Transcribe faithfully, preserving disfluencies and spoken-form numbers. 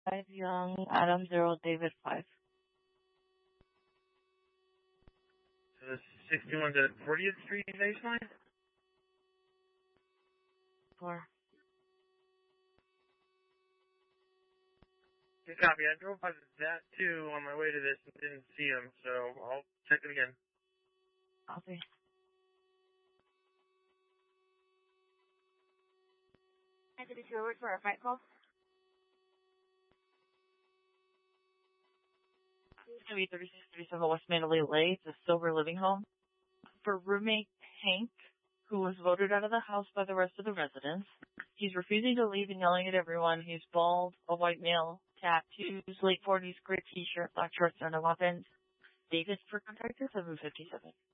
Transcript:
five Young, Adam zero, David five. So the sixty-one's at fortieth Street, baseline? Four. Good copy. I drove by that too on my way to this and didn't see him, so I'll check it again. Copy. I did a two for a fight call. It's going to be thirty-six thirty-seven West Mandalay Lane. It's a silver living home. For roommate Hank, who was voted out of the house by the rest of the residents. He's refusing to leave and yelling at everyone. He's bald, a white male, tattoos, late forties, gray t-shirt, black shorts, and a weapon. David for contractor seven fifty-seven.